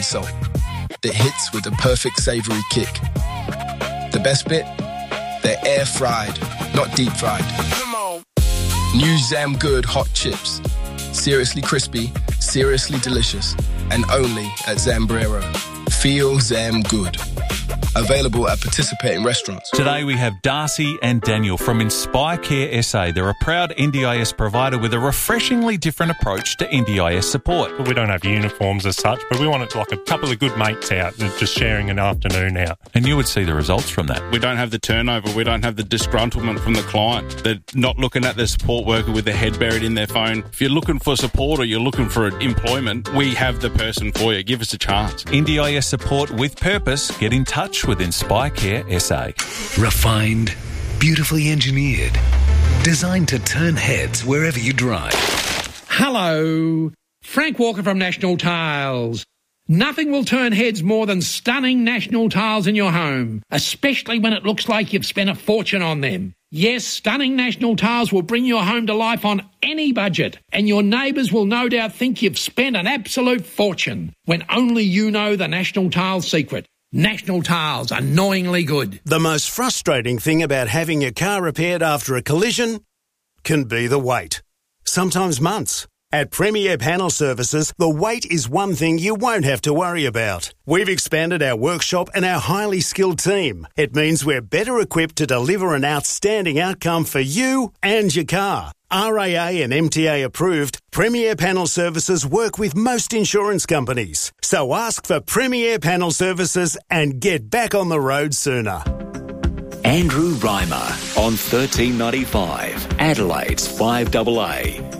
salt that hits with the perfect savoury kick. The best bit? They're air-fried, not deep-fried. New Zam Good hot chips. Seriously crispy, seriously delicious, and only at Zambrero. Feel Zam Good. Available at participating restaurants. Today we have Darcy and Daniel from Inspire Care SA. They're a proud NDIS provider with a refreshingly different approach to NDIS support. We don't have uniforms as such, but we want it like a couple of good mates out and just sharing an afternoon out. And you would see the results from that. We don't have the turnover. We don't have the disgruntlement from the client. They're not looking at the support worker with their head buried in their phone. If you're looking for support or you're looking for employment, we have the person for you. Give us a chance. NDIS support with purpose. Get in touch with Inspire Care SA. Refined, beautifully engineered, designed to turn heads wherever you drive. Hello, Frank Walker from National Tiles. Nothing will turn heads more than stunning National Tiles in your home, especially when it looks like you've spent a fortune on them. Yes, stunning National Tiles will bring your home to life on any budget, and your neighbours will no doubt think you've spent an absolute fortune, when only you know the National Tiles secret. National Tiles, annoyingly good. The most frustrating thing about having your car repaired after a collision can be the wait. Sometimes months. At Premier Panel Services, the wait is one thing you won't have to worry about. We've expanded our workshop and our highly skilled team. It means we're better equipped to deliver an outstanding outcome for you and your car. RAA and MTA approved, Premier Panel Services work with most insurance companies. So ask for Premier Panel Services and get back on the road sooner. Andrew Reimer on 1395, Adelaide's 5AA.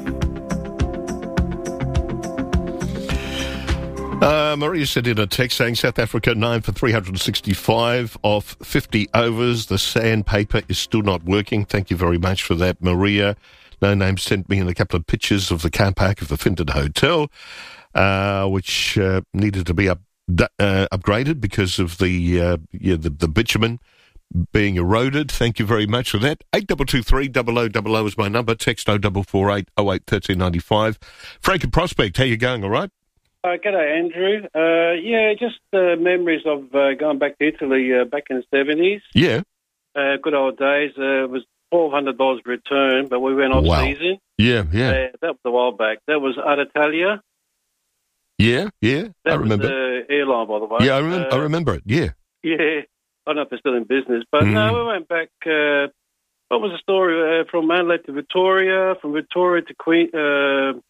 Maria sent in a text saying South Africa 9 for 365 off 50 overs. The sandpaper is still not working. Thank you very much for that, Maria. No Name sent me in a couple of pictures of the car park of the Finton Hotel, which needed to be upgraded because of the bitumen being eroded. Thank you very much for that. 8223 0000 is my number. Text 0448 08 1395. Frank and Prospect, how you going? All right? G'day, Andrew. Just memories of going back to Italy back in the 70s. Yeah. Good old days. It was $1,200 return, but we went off season. Yeah. That was a while back. That was Alitalia. Yeah. That I remember. Was the airline, by the way. Yeah, I remember it. Yeah. Yeah. I don't know if they're still in business, but no, we went back. What was the story? From Adelaide to Victoria, from Victoria to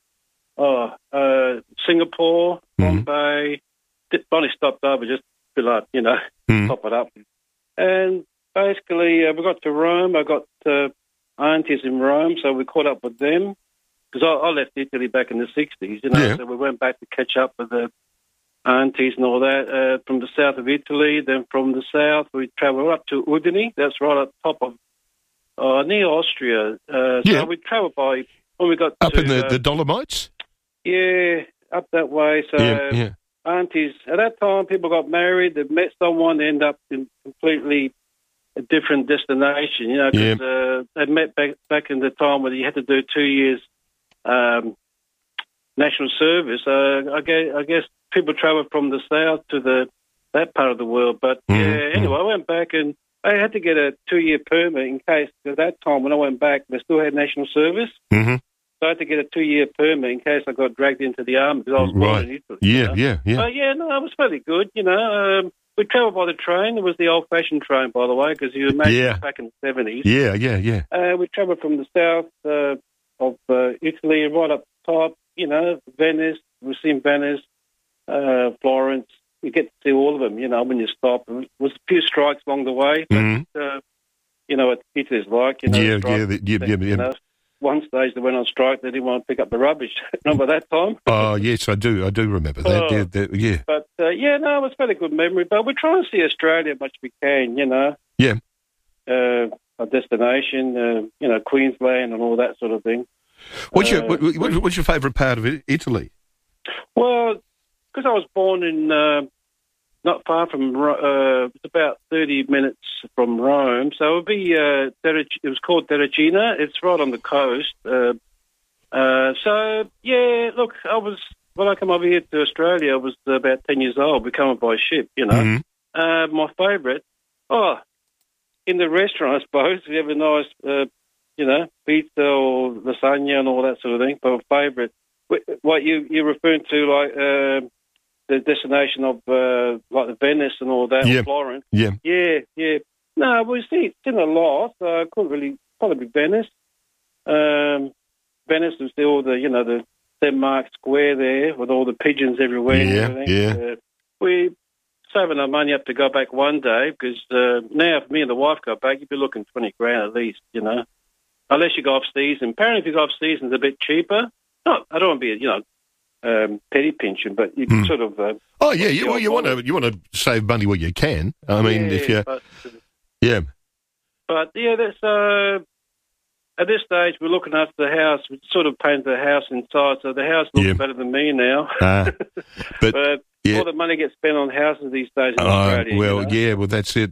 Singapore, Bombay. Only stopped over just to top it up. And basically, we got to Rome. I got aunties in Rome, so we caught up with them. Because I left Italy back in the 60s, so we went back to catch up with the aunties and all that. From the south of Italy, then from the south, we travelled up to Udine. That's right up top of, near Austria. So we travelled by, when we got up to... in the Dolomites? Yeah, up that way. So aunties, at that time, people got married, they met someone, they end up in completely a different destination, because they met back in the time where you had to do 2 years national service. I guess people travel from the south to that part of the world. But anyway, I went back and I had to get a 2-year permit in case, at that time when I went back, they still had national service. Mm-hmm. So I had to get a 2-year permit in case I got dragged into the army because I was born in Italy. Yeah. But it was fairly good, We travelled by the train. It was the old-fashioned train, by the way, because you imagine back in the 70s. Yeah. We travelled from the south of Italy right up top, Venice. We've seen Venice, Florence. You get to see all of them, when you stop. There was a few strikes along the way, but, what Italy's like, One stage they went on strike, they didn't want to pick up the rubbish. Remember that time? Oh, yes, I do remember that. Yeah. But, it was a very good memory. But we're trying to see Australia as much as we can, Yeah. Our destination, Queensland and all that sort of thing. What's your favourite part of Italy? Well, because I was born in not far from, it's about 30 minutes from Rome, so it would be, it was called Terracina. It's right on the coast. I was when I come over here to Australia, I was about 10 years old, becoming by ship, you know. My favourite, in the restaurant, I suppose, we have a nice, you know, pizza or lasagna and all that sort of thing. But my favourite, what you're referring to, like the destination of like the Venice and all that, or Florence. Yeah. No, we've seen a lot, so I couldn't really, probably Venice. Venice was all the, you know, the St. Mark's Square there with all the pigeons everywhere. And everything. We saving our money up to go back one day because now if me and the wife go back, you'd be looking 20 grand at least, you know, unless you go off season. Apparently if you go off season, it's a bit cheaper. No, I don't want to be, you know, petty pinching, but you can sort of... you want to save money where you can. I mean, if you... But, that's... at this stage, we're looking after the house. We sort of painted the house inside, so the house looks better than me now. But all the money gets spent on houses these days in Australia. Well, you know? Well, that's it.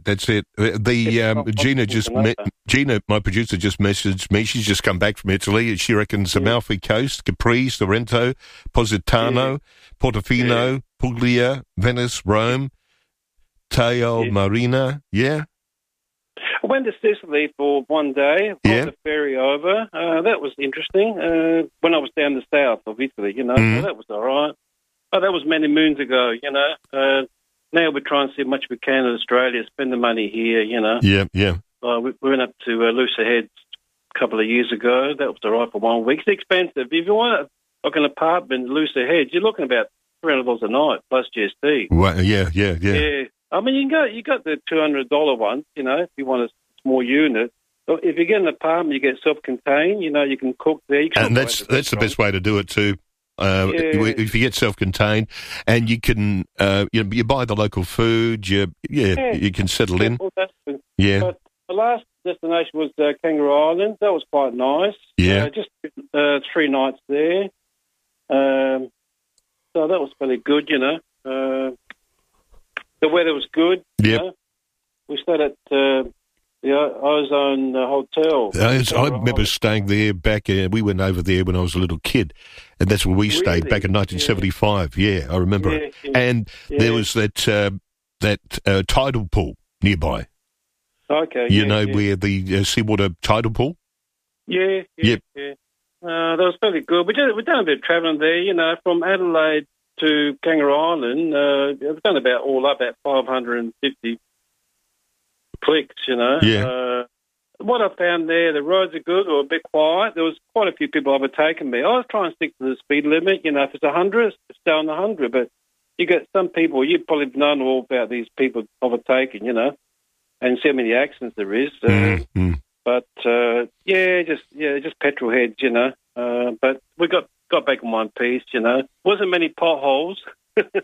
Gina, my producer, just messaged me. She's just come back from Italy. She reckons Amalfi Coast, Capri, Sorrento, Positano, Portofino, Puglia, Venice, Rome, Taio Marina. Yeah. I went to Sicily for one day, brought the ferry over. That was interesting. When I was down the south of Italy, you know, so that was all right. But that was many moons ago, you know. Now we try and see as much we can in Australia, spend the money here, you know. We went up to Looser Heads a couple of years ago. That was all right for 1 week. It's expensive. If you want like an apartment in Looser Heads, you're looking about $300 a night plus GST. Well, yeah. I mean, you got the $200 one, you know, if you want a small unit. But if you get an apartment, you get self-contained. You know, you can cook there. And that's the best way to do it too. If you get self-contained, and you can, you buy the local food. You can settle in. But the last destination was Kangaroo Island. That was quite nice. Just 3 nights there. So that was fairly good, you know. The weather was good. You know? We stayed at the Ozone Hotel. I remember staying there back. We went over there when I was a little kid, and that's where we stayed back in 1975. I remember it. And there was that tidal pool nearby. Okay. You know where the seawater tidal pool? That was fairly good. We've done a bit of travelling there, you know, from Adelaide to Kangaroo Island. We've done about 550 clicks, you know. What I found there, the roads are good or a bit quiet. There was quite a few people overtaking me. I was trying to stick to the speed limit, you know. If it's 100, stay on the 100. But you get some people, you've probably known all about these people overtaking, you know, and see how many accidents there is. But, just petrol heads, you know. But we got back in one piece, you know. Wasn't many potholes. But,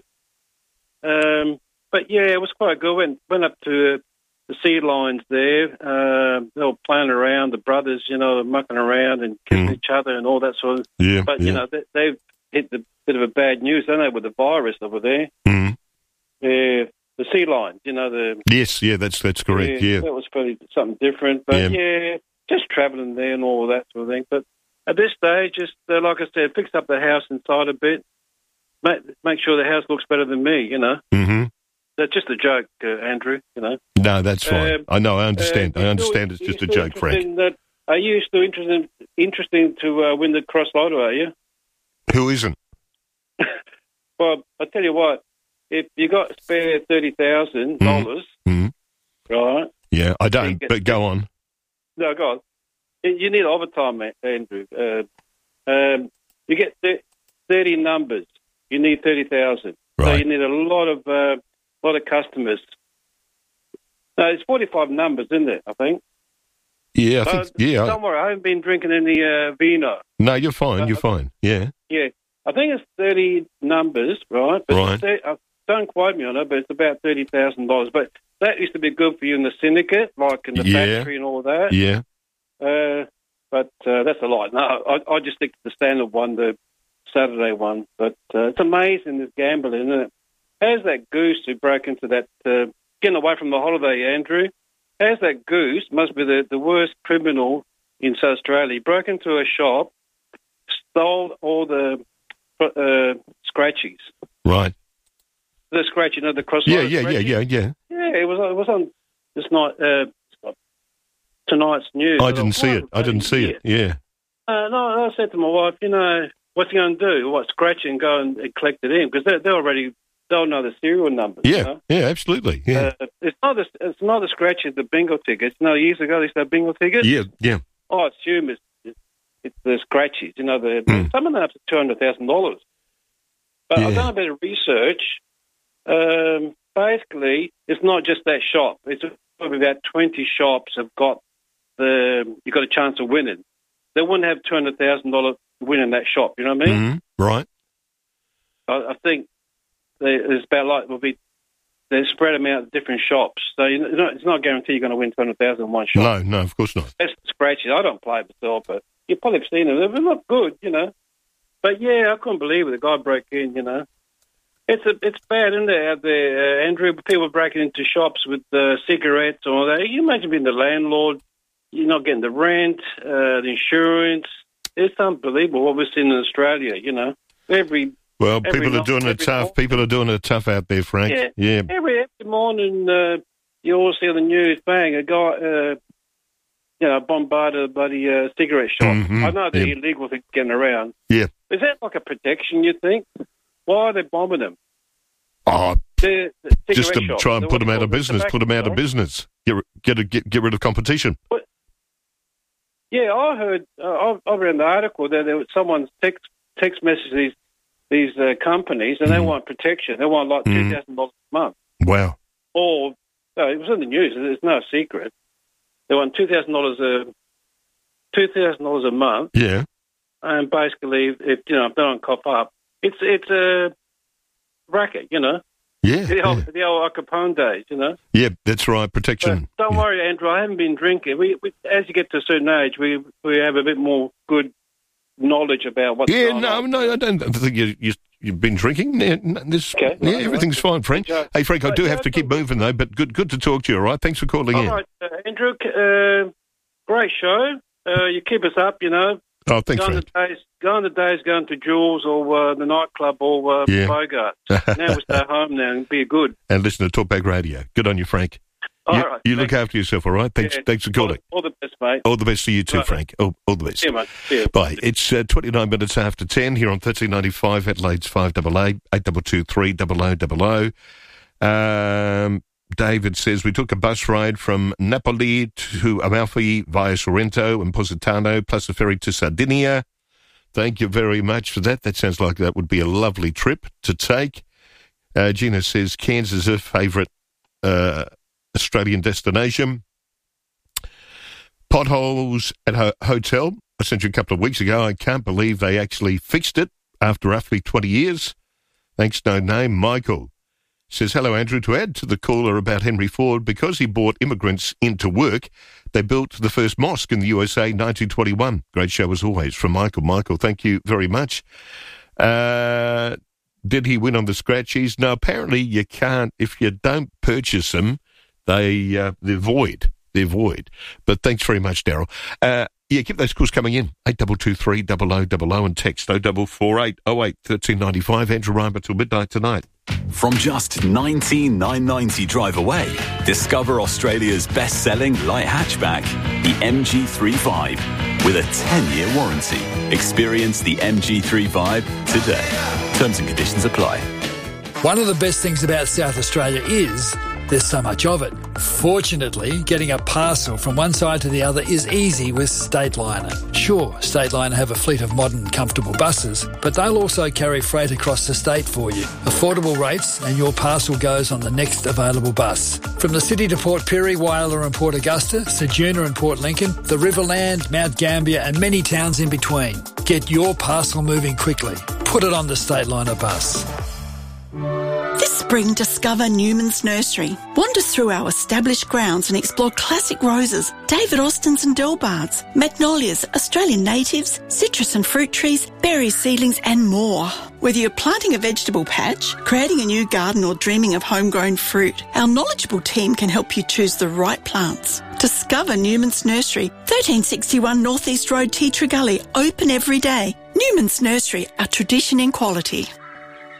it was quite good. Went up to the sea lions there. They were playing around, the brothers, you know, mucking around and kissing each other and all that sort of thing. But, you know, they've hit the bit of a bad news, don't they, with the virus over there. The sea lions, you know. Yes, that's correct, That was probably something different. But, just travelling there and all that sort of thing. But at this stage, just like I said, fix up the house inside a bit. Make sure the house looks better than me, you know. That's just a joke, Andrew, you know. No, that's fine. I know, I understand. I understand it's just a joke, Frank. Are you still interested to win the Cross Lotto, are you? Who isn't? Well, I tell you what, if you got spare $30,000, right? Yeah, I don't, but go on. No, go on. You need overtime, Andrew. You get 30 numbers. You need 30,000. Right. So you need a lot of customers. No, it's 45 numbers, isn't it? I think. Yeah, I think. Don't worry, I haven't been drinking any vino. No, you're fine. You're fine. Yeah. Yeah, I think it's 30 numbers, right? But don't quote me on it, but it's about $30,000. But that used to be good for you in the syndicate, like in the factory and all that. Yeah. But that's a lot. No, I just stick to the standard one, the Saturday one. But it's amazing, this gambling, isn't it? How's that goose who broke into that, getting away from the holiday, Andrew? How's that goose, must be the worst criminal in South Australia, he broke into a shop, stole all the scratchies. Right. The scratch, the cross. Yeah. Yeah, it was on. It's not tonight's news. I didn't see it. Yeah. No, I said to my wife, what's he going to do? What, scratch it and go and collect it in? Because they'll know the serial numbers. Yeah, yeah, absolutely. Yeah. It's not the scratch, it's the bingo tickets. Years ago they used to have bingo tickets. Yeah. I assume it's the scratchies. Some of them up to $200,000. But I've done a bit of research. Basically, it's not just that shop. It's probably about 20 shops have got you got a chance of winning. They wouldn't have $200,000 win in that shop. You know what I mean? Mm-hmm. Right. I think it's about they spread them out at different shops. So it's not guaranteed you're going to win $200,000 in one shop. No, of course not. That's the scratches. I don't play it myself, but you've probably seen them. They look good, But yeah, I couldn't believe it. The guy broke in, It's bad, isn't it, out there, Andrew? People breaking into shops with cigarettes and all that. Can you imagine being the landlord? You're not getting the rent, the insurance. It's unbelievable what we're seeing in Australia, People are doing it tough. People are doing it tough out there, Frank. Yeah. Every morning, you always see on the news, bang, a guy, bombarded a bloody cigarette shop. Mm-hmm. I know they're illegal things getting around. Yeah. Is that like a protection, you think? Why are they bombing them? Oh, just to shops. try and put them out of business. Put them out of business. Get rid of competition. Yeah, I heard. I read the article that there was someone's text message these companies, and they want protection. They want like $2,000 a month. Wow. Or it was in the news. It's no secret. They want $2,000 a month. Yeah. And basically, if they don't cough up, it's a racket, Yeah. The old Al Capone days, Yeah, that's right. Protection. But don't worry, Andrew. I haven't been drinking. We as you get to a certain age, we have a bit more good knowledge about what's going on. No, I don't think you've been drinking. Everything's fine, Frank. Hey, Frank, I do have to keep moving though. But good to talk to you. All right, thanks for calling in. All right, Andrew. Great show. You keep us up. Oh, thanks, Frank. Go on the days going to Jules or the nightclub or Bogart. Now we stay home now and be good. And listen to Talkback Radio. Good on you, Frank. All right. You look after yourself, all right? Thanks for calling. All the best, mate. All the best to you too, Right. Frank. All the best. See you, mate. See you. Bye. It's 29 minutes after 10 here on 1395 Adelaide's 588 8223 0000. David says, we took a bus ride from Napoli to Amalfi via Sorrento and Positano, plus a ferry to Sardinia. Thank you very much for that. That sounds like that would be a lovely trip to take. Gina says, Cairns is her favourite Australian destination. Potholes at her hotel. I sent you a couple of weeks ago. I can't believe they actually fixed it after roughly 20 years. Thanks, no name. Michael says, hello, Andrew. To add to the caller about Henry Ford, because he brought immigrants into work, they built the first mosque in the USA in 1921. Great show as always from Michael. Michael, thank you very much. Did he win on the scratchies? No, apparently you can't. If you don't purchase them, they're void. They're void. But thanks very much, Daryl. Keep those calls coming in. 8223 0000 and text 0448 08 1395. Andrew Ryan till midnight tonight. From just $19,990 drive away, discover Australia's best-selling light hatchback, the MG3 with a 10-year warranty. Experience the MG3 today. Terms and conditions apply. One of the best things about South Australia is there's so much of it. Fortunately, getting a parcel from one side to the other is easy with Stateliner. Sure, Stateliner have a fleet of modern, comfortable buses, but they'll also carry freight across the state for you. Affordable rates and your parcel goes on the next available bus. From the city to Port Pirie, Whyalla and Port Augusta, Ceduna and Port Lincoln, the Riverland, Mount Gambier and many towns in between. Get your parcel moving quickly. Put it on the Stateliner bus. This spring, discover Newman's Nursery. Wander through our established grounds and explore classic roses, David Austins and Delbards, magnolias, Australian natives, citrus and fruit trees, berry seedlings and more. Whether you're planting a vegetable patch, creating a new garden or dreaming of homegrown fruit, our knowledgeable team can help you choose the right plants. Discover Newman's Nursery, 1361 North East Road, Tea Tree Gully, open every day. Newman's Nursery, a tradition in quality.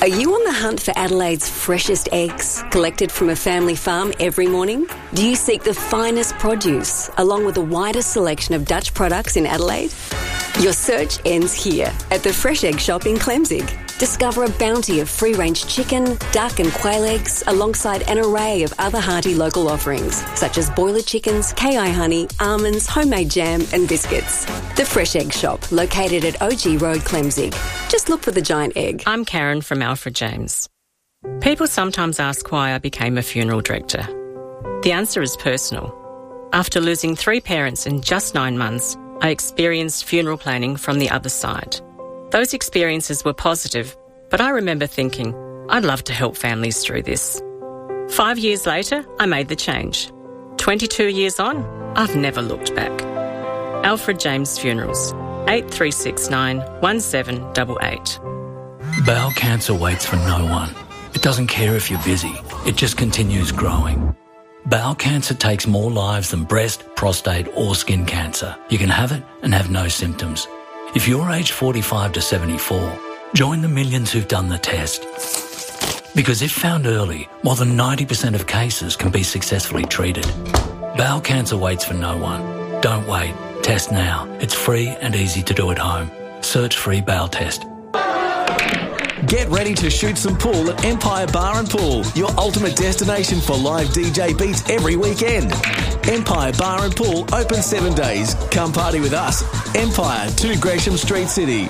Are you on the hunt for Adelaide's freshest eggs, collected from a family farm every morning? Do you seek the finest produce, along with the widest selection of Dutch products in Adelaide? Your search ends here, at the Fresh Egg Shop in Clemzig. Discover a bounty of free-range chicken, duck and quail eggs, alongside an array of other hearty local offerings, such as boiler chickens, KI honey, almonds, homemade jam and biscuits. The Fresh Egg Shop, located at OG Road, Clemzig. Just look for the giant egg. I'm Karen from Alfred James. People sometimes ask why I became a funeral director. The answer is personal. After losing 3 parents in just 9 months, I experienced funeral planning from the other side. Those experiences were positive, but I remember thinking, I'd love to help families through this. 5 years later, I made the change. 22 years on, I've never looked back. Alfred James Funerals, 8369 1788. Bowel cancer waits for no one. It doesn't care if you're busy. It just continues growing. Bowel cancer takes more lives than breast, prostate or skin cancer. You can have it and have no symptoms. If you're aged 45 to 74, join the millions who've done the test. Because if found early, more than 90% of cases can be successfully treated. Bowel cancer waits for no one. Don't wait. Test now. It's free and easy to do at home. Search free bowel test. Get ready to shoot some pool at Empire Bar and Pool, your ultimate destination for live DJ beats every weekend. Empire Bar and Pool open 7 days. Come party with us. Empire, 2 Gresham Street, City.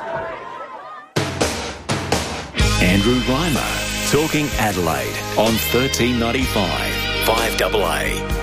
Andrew Reimer, talking Adelaide on 1395 5AA.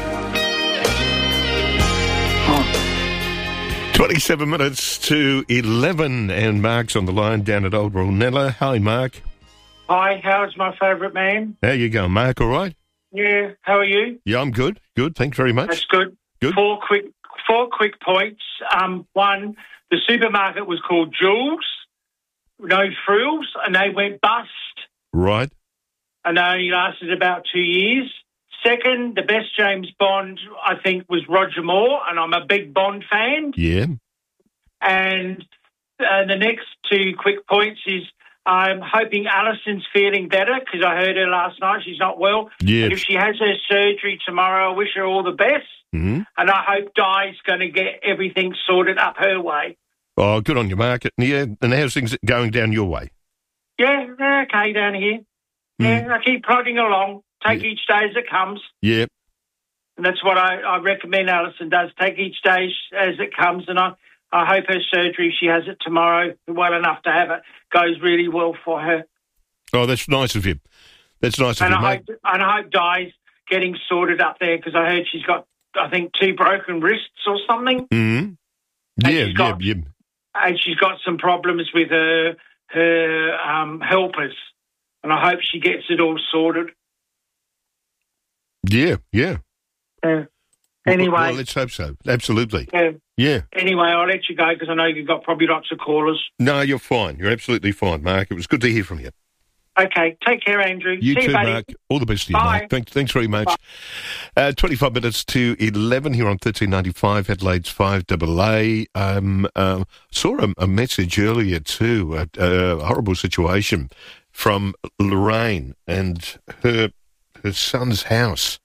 27 minutes to 11, and Mark's on the line down at Old Ronella. Hi, Mark. Hi, how's my favourite man? How you going, Mark? All right? Yeah, how are you? Yeah, I'm good. Good, thanks very much. That's good. Good. 4 quick points. One, the supermarket was called Jules, no frills, and they went bust. Right. And they only lasted about 2 years. Second, the best James Bond, I think, was Roger Moore, and I'm a big Bond fan. Yeah. And the next 2 quick points is I'm hoping Alison's feeling better because I heard her last night. She's not well. Yeah. And if she has her surgery tomorrow, I wish her all the best. Mm-hmm. And I hope Di's going to get everything sorted up her way. Oh, good on you, Mark. Yeah, and how's things going down your way? Yeah, okay down here. Yeah, I keep plodding along. Take each day as it comes. Yeah. And that's what I recommend Alison does. Take each day as it comes. And I hope her surgery, if she has it tomorrow, well enough to have it, goes really well for her. Oh, that's nice of you. That's nice of you, mate. And I hope Di's getting sorted up there because I heard she's got, I think, 2 broken wrists or something. Mm-hmm. Yeah. And she's got some problems with her helpers. And I hope she gets it all sorted. Yeah. Anyway. Well, let's hope so. Absolutely. Yeah. Anyway, I'll let you go because I know you've got probably lots of callers. No, you're fine. You're absolutely fine, Mark. It was good to hear from you. Okay. Take care, Andrew. You See too, you, buddy. Mark. All the best to you, Bye. Mark. Thanks very much. 25 minutes to 11 here on 1395, Adelaide's 5AA. Saw a message earlier too, a horrible situation from Lorraine, and her son's house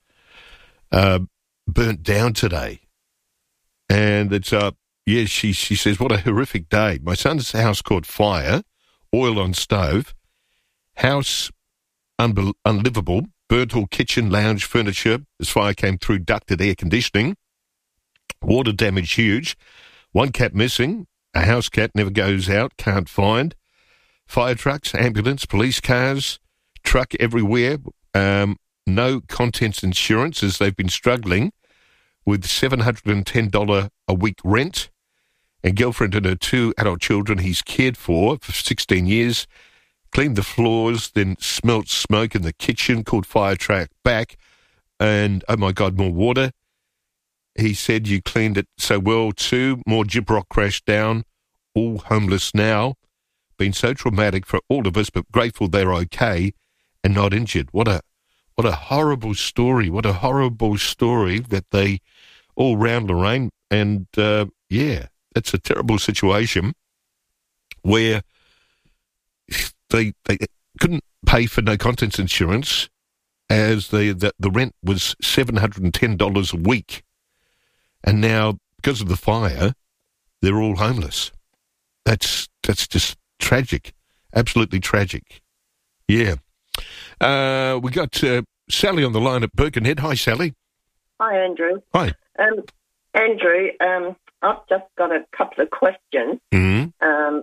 burnt down today. And it's, she says, what a horrific day. My son's house caught fire, oil on stove, house unlivable, burnt all kitchen, lounge, furniture as fire came through ducted air conditioning. Water damage huge. 1 cat missing. A house cat never goes out, can't find. Fire trucks, ambulance, police cars, truck everywhere. No contents insurance as they've been struggling with $710 a week rent. And girlfriend and her 2 adult children he's cared for 16 years. Cleaned the floors, then smelt smoke in the kitchen, called fire truck back. And, oh my God, more water. He said you cleaned it so well too. More Gyprock crashed down. All homeless now. Been so traumatic for all of us, but grateful they're okay and not injured. What a horrible story. What a horrible story that they all round Lorraine. And, that's a terrible situation where they couldn't pay for no contents insurance as the rent was $710 a week. And now, because of the fire, they're all homeless. That's just tragic. Absolutely tragic. Yeah. We got Sally on the line at Birkenhead. Hi, Sally. Hi, Andrew. Hi. Andrew, I've just got a couple of questions. Mm-hmm.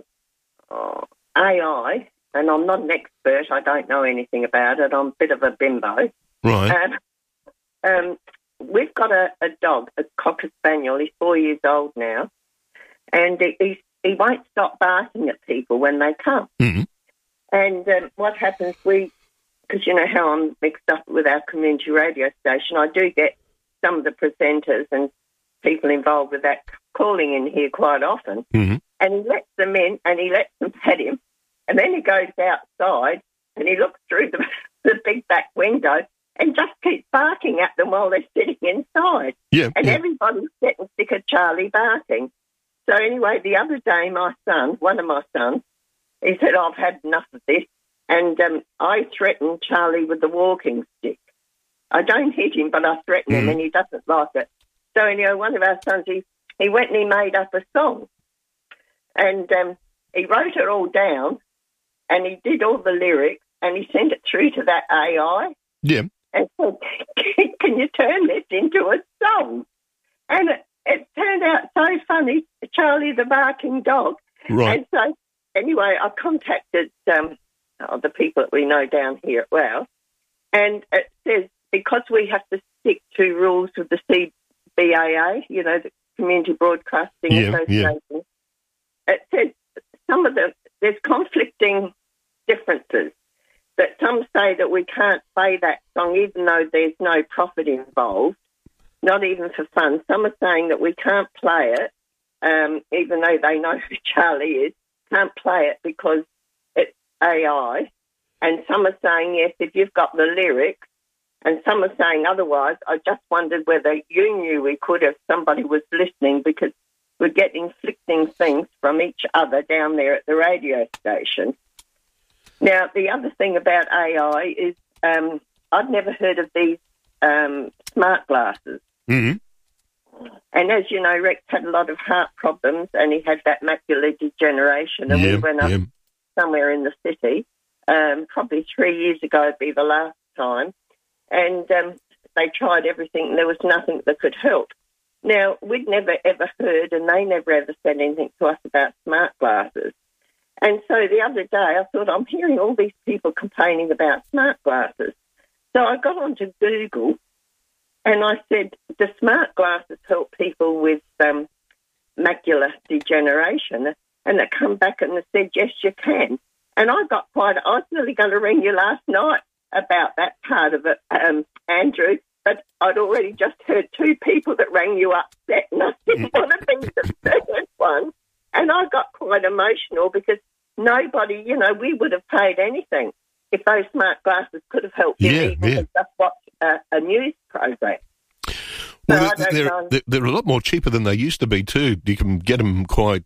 AI, and I'm not an expert. I don't know anything about it. I'm a bit of a bimbo. Right. We've got a dog, a Cocker Spaniel. He's 4 years old now, and he won't stop barking at people when they come. Mm-hmm. And what happens, because you know how I'm mixed up with our community radio station, I do get some of the presenters and people involved with that calling in here quite often. Mm-hmm. And he lets them in and he lets them pet him. And then he goes outside and he looks through the big back window and just keeps barking at them while they're sitting inside. And everybody's getting sick of Charlie barking. So anyway, the other day, one of my sons, he said, I've had enough of this. And I threatened Charlie with the walking stick. I don't hit him, but I threaten him, and he doesn't like it. So anyway, one of our sons, he went and he made up a song. And he wrote it all down, and he did all the lyrics, and he sent it through to that AI. Yeah. And said, can you turn this into a song? And it turned out so funny, Charlie the barking dog. Right. And so anyway, I contacted the people that we know down here at WOW, and it says, because we have to stick to rules of the CBAA, you know, the Community Broadcasting Association, it says there's conflicting differences. That some say that we can't play that song even though there's no profit involved, not even for fun. Some are saying that we can't play it, even though they know who Charlie is, can't play it because it's AI. And some are saying, yes, if you've got the lyrics, and some are saying otherwise. I just wondered whether you knew we could if somebody was listening, because we're getting conflicting things from each other down there at the radio station. Now, the other thing about AI is I'd never heard of these smart glasses. Mm-hmm. And as you know, Rex had a lot of heart problems and he had that macular degeneration, and we went up somewhere in the city, probably 3 years ago would be the last time, and they tried everything and there was nothing that could help. Now, we'd never ever heard, and they never ever said anything to us about smart glasses. And so the other day I thought, I'm hearing all these people complaining about smart glasses. So I got onto Google and I said, do smart glasses help people with macular degeneration? And they come back and they said, yes, you can. And I was nearly going to ring you last night about that part of it, Andrew, but I'd already just heard two people that rang you upset, and I didn't want to be the third one. And I got quite emotional because nobody, you know, we would have paid anything if those smart glasses could have helped you even just watch a news program. Well, they're a lot more cheaper than they used to be too. You can get them quite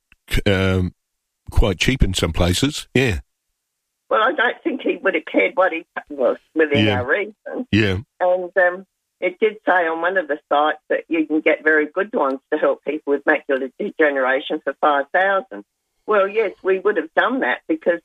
cheap in some places. Yeah. Well, I don't think he would have cared what he was within our reason. Yeah. And it did say on one of the sites that you can get very good ones to help people with macular degeneration for $5,000. Well, yes, we would have done that because,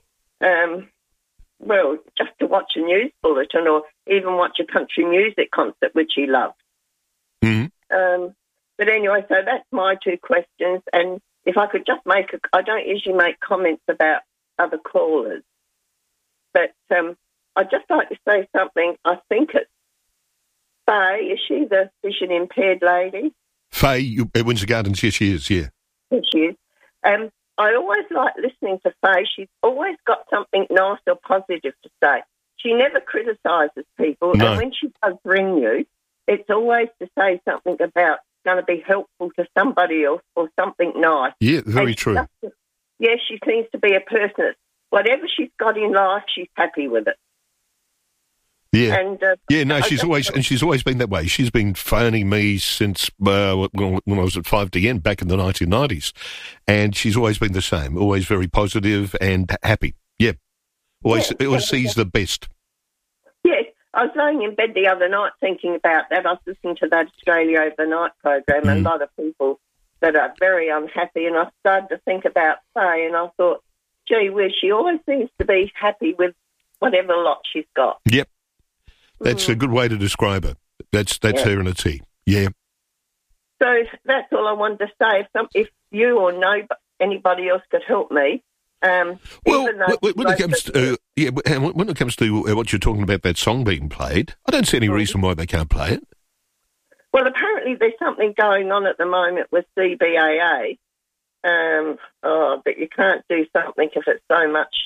just to watch a news bulletin or even watch a country music concert, which he loved. Mm-hmm. But anyway, so that's my two questions. And if I could just I don't usually make comments about other callers, but I'd just like to say something. I think it's Faye. Is she the vision impaired lady? Faye at Windsor Gardens, yes, she is, yeah. Yes, she is. I always like listening to Faye. She's always got something nice or positive to say. She never criticises people, No. and when she does ring you, it's always to say something about going to be helpful to somebody else or something nice. Yeah, very true. She seems to be a person that whatever she's got in life, she's happy with it. Yeah, and she's always been that way. She's been phoning me since when I was at 5DN back in the 1990s, and she's always been the same. Always very positive and happy. Yeah, Always sees the best. Yes, I was laying in bed the other night thinking about that. I was listening to that Australia Overnight program, and a lot of people that are very unhappy, and I started to think about Faye, and I thought, gee whiz, she always seems to be happy with whatever lot she's got. Yep. That's a good way to describe her. That's her in a T. Yeah. So that's all I wanted to say. If you or anybody else could help me. When it comes to what you're talking about, that song being played, I don't see any reason why they can't play it. Well, apparently there's something going on at the moment with CBAA, but you can't do something if it's so much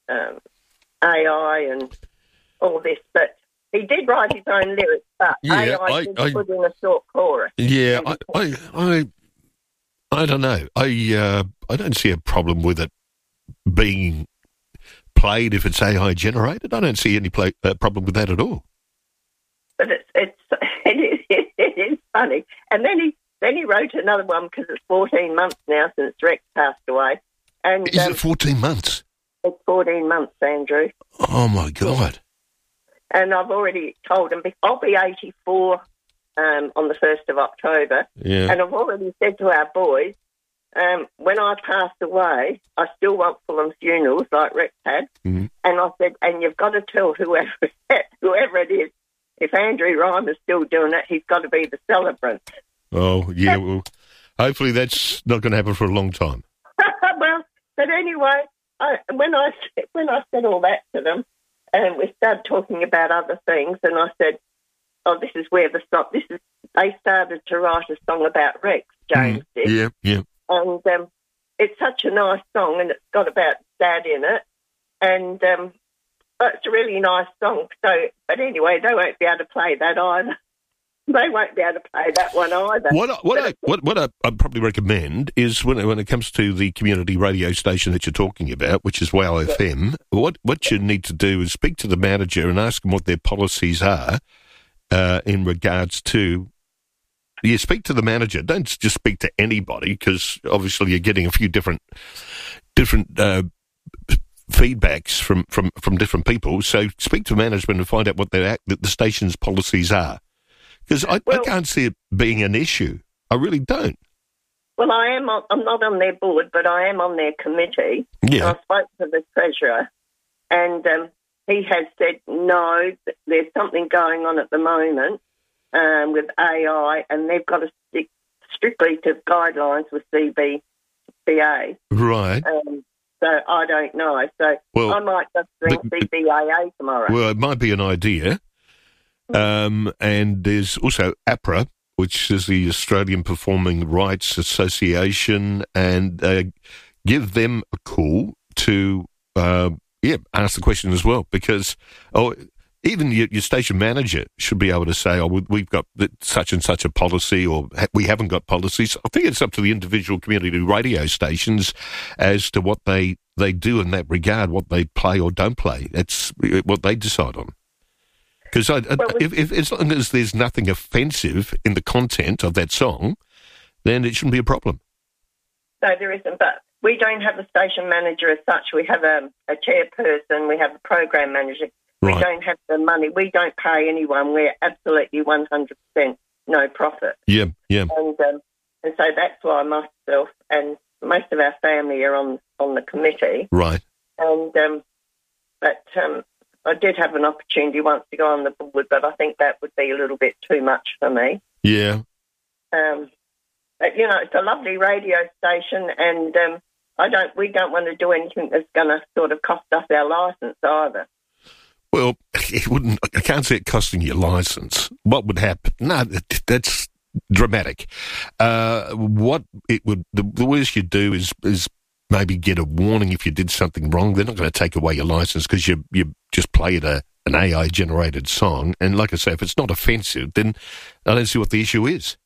AI and all this. But he did write his own lyrics, but AI did put in a short chorus. Yeah, I don't know. I don't see a problem with it being played if it's AI generated. I don't see any problem with that at all. But it is funny. And then he wrote another one because it's 14 months now since Rex passed away. And is it 14 months? It's 14 months, Andrew. Oh my God! And I've already told him I'll be 84 on the 1st of October. Yeah. And I've already said to our boys, when I pass away, I still want Fulham funerals like Rex had. Mm-hmm. And I said, and you've got to tell whoever it is, if Andrew Rhyme is still doing it, he's got to be the celebrant. Oh, yeah, well, hopefully that's not going to happen for a long time. Well, but anyway, when I said all that to them, and we started talking about other things, and I said, oh, this is where they started to write a song about Rex, James did. Yeah. And it's such a nice song, and it's got about Dad in it, and it's a really nice song. So, but anyway, they won't be able to play that either. They won't be able to play that one either. What I'd probably recommend is when it comes to the community radio station that you're talking about, which is WOW FM, what you need to do is speak to the manager and ask them what their policies are in regards to. You speak to the manager. Don't just speak to anybody, because obviously you're getting a few different feedbacks from different people. So speak to management and find out what the station's policies are. Because I can't see it being an issue. I really don't. Well, I'm not on their board, but I am on their committee. Yeah. And I spoke to the treasurer, and he has said, no, there's something going on at the moment with AI, and they've got to stick strictly to guidelines with CBAA. Right. So I don't know. So I might just ring CBAA tomorrow. Well, it might be an idea. And there's also APRA, which is the Australian Performing Rights Association, and give them a call to ask the question as well, because even your station manager should be able to say, we've got such and such a policy, or we haven't got policies. I think it's up to the individual community radio stations as to what they do in that regard, what they play or don't play. It's what they decide on. Because if as long as there's nothing offensive in the content of that song, then it shouldn't be a problem. No, there isn't. But we don't have a station manager as such. We have a chairperson. We have a program manager. Right. We don't have the money. We don't pay anyone. We're absolutely 100% no profit. Yeah. And so that's why myself and most of our family are on the committee. Right. And I did have an opportunity once to go on the board, but I think that would be a little bit too much for me. Yeah. But, it's a lovely radio station, and we don't want to do anything that's going to sort of cost us our licence either. Well, it wouldn't. I can't see it costing your licence. What would happen? No, that's dramatic. What it would, the worst you'd do is maybe get a warning if you did something wrong. They're not going to take away your licence because you just played an AI-generated song. And like I say, if it's not offensive, then I don't see what the issue is.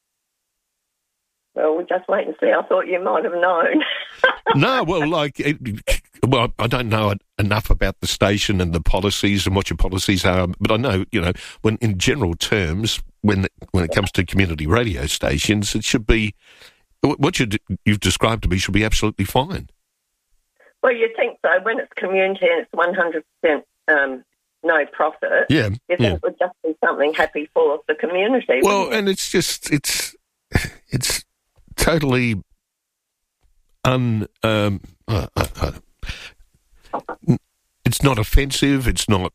Well, we'll just wait and see. I thought you might have known. No, well, I don't know enough about the station and the policies and what your policies are, but I know, when in general terms, when it comes to community radio stations, it should be, what you've described to me should be absolutely fine. Well, you'd think so. When it's community and it's 100% no profit, you think it would just be something happy for the community. Well, and it's just, it's totally it's not offensive, it's not,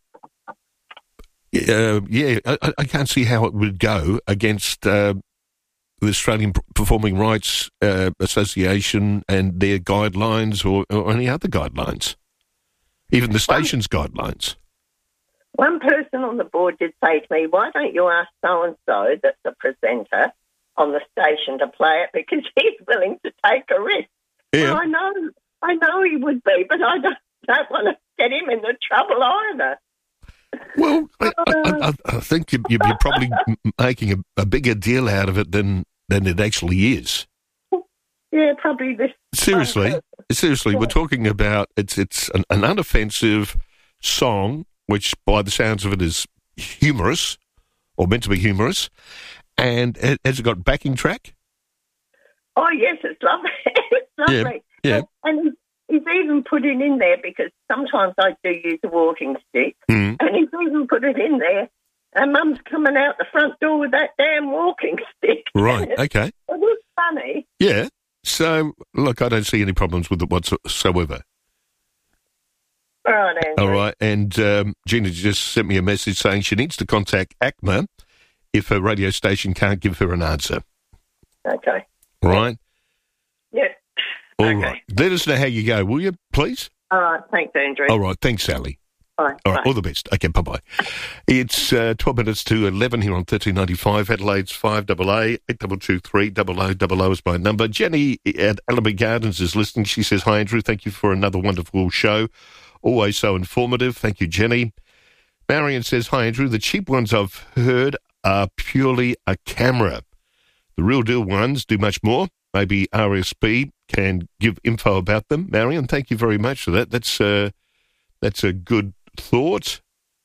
I can't see how it would go against the Australian Performing Rights Association and their guidelines or any other guidelines, even the station's guidelines. One person on the board did say to me, why don't you ask so-and-so that's a presenter on the station to play it, because he's willing to take a risk. Yeah. Well, I know he would be, but I don't want to get him into trouble either. Well, I think you're probably making a bigger deal out of it than it actually is. Yeah, probably this. Seriously, we're talking about it's an unoffensive song, which by the sounds of it is humorous, or meant to be humorous, and has it got backing track? Oh, yes, it's lovely. It's lovely. Yeah. And he's even put it in there, because sometimes I do use a walking stick, and he's even put it in there, and Mum's coming out the front door with that damn walking stick. Right, okay. It was funny. Yeah. So, look, I don't see any problems with it whatsoever. All right, Andrew. All right, and Gina just sent me a message saying she needs to contact ACMA if her radio station can't give her an answer. Okay. Right? Yeah. All right. Let us know how you go, will you, please? All right. Thanks, Andrew. All right. Thanks, Sally. Bye. All right. All the best. Okay, bye-bye. It's 12 minutes to 11 here on 1395. Adelaide's 5AA, 8223 0000 is my number. Jenny at Allenby Gardens is listening. She says, hi, Andrew. Thank you for another wonderful show. Always so informative. Thank you, Jenny. Marion says, hi, Andrew. The cheap ones I've heard are purely a camera. The real deal ones do much more. Maybe RSP can give info about them. Marion, thank you very much for that. That's a good thought.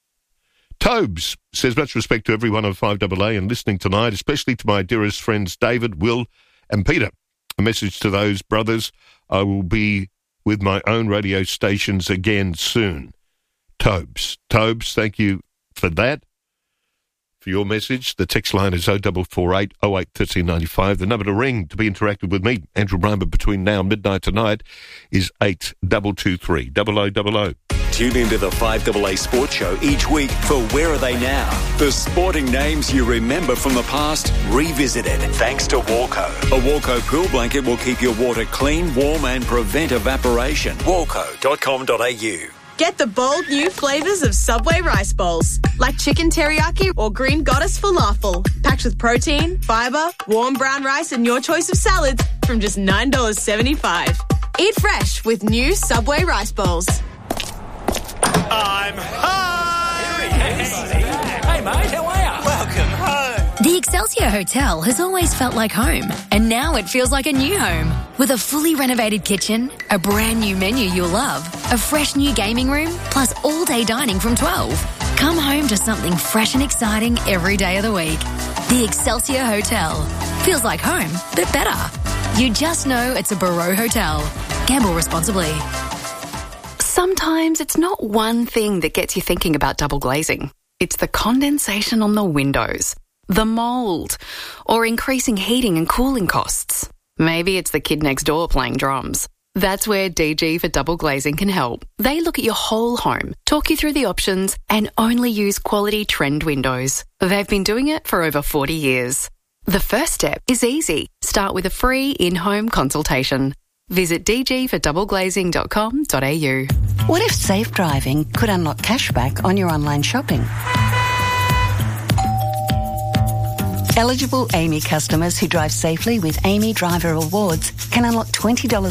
Tobes says, much respect to everyone on 5AA and listening tonight, especially to my dearest friends David, Will and Peter. A message to those brothers, I will be with my own radio stations again soon. Tobes, thank you for that. For your message, the text line is 0448 08 1395. The number to ring to be interactive with me, Andrew Brymer, between now and midnight tonight is 8223 0000. Tune into the 5AA Sports Show each week for Where Are They Now? The sporting names you remember from the past, revisited, thanks to Walco. A Walco pool blanket will keep your water clean, warm and prevent evaporation. Walco.com.au. Get the bold new flavours of Subway rice bowls, like chicken teriyaki or green goddess falafel, packed with protein, fibre, warm brown rice and your choice of salads from just $9.75. Eat fresh with new Subway rice bowls. I'm home! Hey, mate, how are you? Welcome home. The Excelsior Hotel has always felt like home, and now it feels like a new home. With a fully renovated kitchen, a brand new menu you'll love, a fresh new gaming room, plus all-day dining from 12. Come home to something fresh and exciting every day of the week. The Excelsior Hotel. Feels like home, but better. You just know it's a Barreau Hotel. Gamble responsibly. Sometimes it's not one thing that gets you thinking about double glazing. It's the condensation on the windows, the mould, or increasing heating and cooling costs. Maybe it's the kid next door playing drums. That's where DG for Double Glazing can help. They look at your whole home, talk you through the options, and only use quality trend windows. They've been doing it for over 40 years. The first step is easy. Start with a free in-home consultation. Visit dgfordoubleglazing.com.au. What if safe driving could unlock cashback on your online shopping? Eligible AAMI customers who drive safely with AAMI Driver Awards can unlock $20